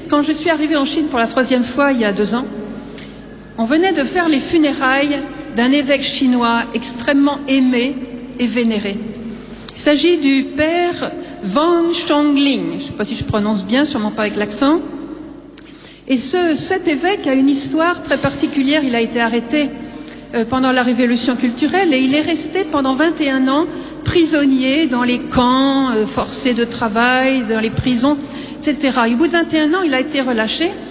quand je suis arrivée en Chine pour la 3e fois il y a 2 ans, on venait de faire les funérailles d'un évêque chinois extrêmement aimé et vénéré. Il s'agit du père Wang Chongling, je ne sais pas si je prononce bien, sûrement pas avec l'accent. Et cet évêque a une histoire très particulière. Il a été arrêté pendant la révolution culturelle et il est resté pendant 21 ans prisonnier dans les camps forcés de travail, dans les prisons, etc. Et au bout de 21 ans, il a été relâché